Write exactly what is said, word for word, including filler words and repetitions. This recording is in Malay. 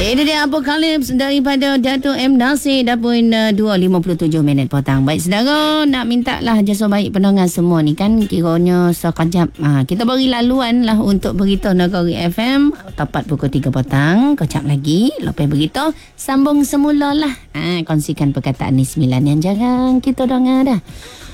Ini dia Apokalips daripada Dato' M. Nasir dah pun uh, dua lima puluh tujuh minit petang. Baik saudara, nak minta lah jasa baik pendengar semua ni kan, kiranya sekejap ha, kita beri laluan lah untuk beritahu Negeri F M tepat pukul tiga petang. Kejap lagi lepas beritahu sambung semula lah ha, kongsikan perkataan ni sembilan yang jarang kita dengar dah.